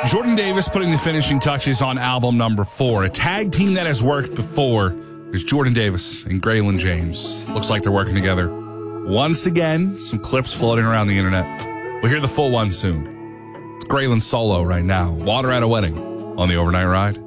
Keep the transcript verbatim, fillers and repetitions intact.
Jordan Davis putting the finishing touches on album number four. A tag team that has worked before is Jordan Davis and Graylin James. Looks like they're working together once again. Some clips floating around the internet. We'll hear the full one soon. It's Graylin solo right now. Water at a Wedding on the Overnight Ride.